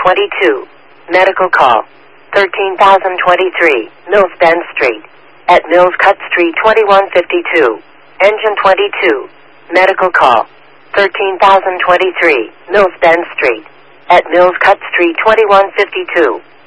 22. Medical call. 13,023, Mills Bend Street. At Mills Cut Street 2152. Engine 22. Medical call. 13,023, Mills Bend Street. At Mills Cut Street 2152.